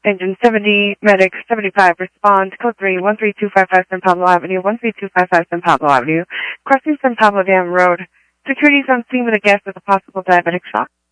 Engine 70, Medic 75, respond, code 3, 13255 San Pablo Avenue, 13255 San Pablo Avenue, crossing San Pablo Dam Road. Security's on scene with a guest with a possible diabetic shock.